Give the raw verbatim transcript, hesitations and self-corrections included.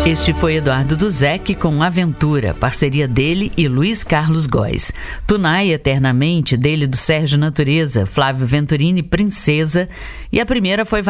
Este foi Eduardo Duzec com Aventura, parceria dele e Luiz Carlos Góes. Tunai Eternamente, dele do Sérgio Natureza, Flávio Venturini, Princesa. E a primeira foi